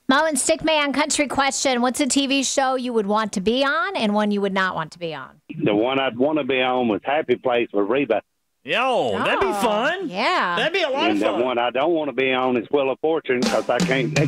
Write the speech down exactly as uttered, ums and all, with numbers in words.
Mo and Stickman country question. What's a T V show you would want to be on and one you would not want to be on? The one I'd want to be on was Happy Place with Reba. Yo, that'd be Oh, fun. Yeah. That'd be a lot And of the fun. one I don't want to be on is Wheel of Fortune because I can't